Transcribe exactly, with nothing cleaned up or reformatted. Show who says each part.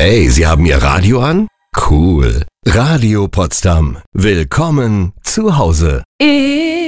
Speaker 1: Hey, Sie haben Ihr Radio an? Cool. Radio Potsdam. Willkommen zu Hause.